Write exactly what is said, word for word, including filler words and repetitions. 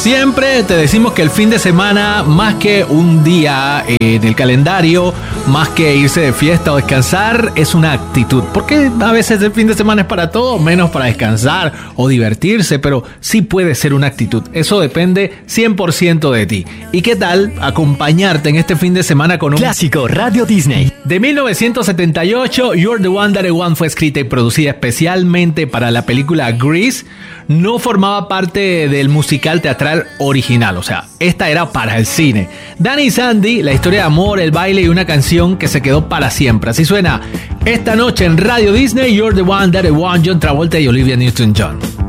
Siempre te decimos que el fin de semana, más que un día en el calendario, más que irse de fiesta o descansar, es una actitud. Porque a veces el fin de semana es para todo, menos para descansar o divertirse, pero sí puede ser una actitud. Eso depende cien por ciento de ti. ¿Y qué tal acompañarte en este fin de semana con un clásico Radio Disney? De mil novecientos setenta y ocho, You're the One That I Want fue escrita y producida especialmente para la película Grease. No formaba parte del musical teatral original, o sea, esta era para el cine. Danny y Sandy, la historia de amor, el baile y una canción que se quedó para siempre. Así suena esta noche en Radio Disney, You're the One That I Want, John Travolta y Olivia Newton-John.